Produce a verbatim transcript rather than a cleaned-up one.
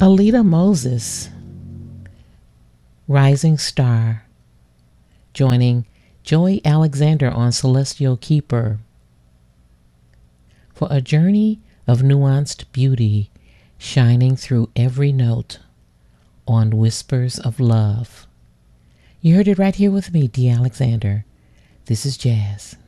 Alita Moses, Rising Star, joining Joey Alexander on Celestial Keeper for a journey of nuanced beauty shining through every note on Whispers of Love. You heard it right here with me, D. Alexander. This is Jazz.